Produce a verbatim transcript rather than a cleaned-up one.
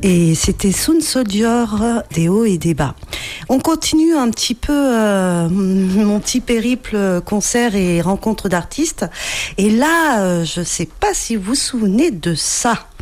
Et c'était Sound Soldier, des hauts et des bas. On continue un petit peu euh, mon petit périple concert et rencontre d'artistes. Et là, euh, je sais pas si vous vous souvenez de ça.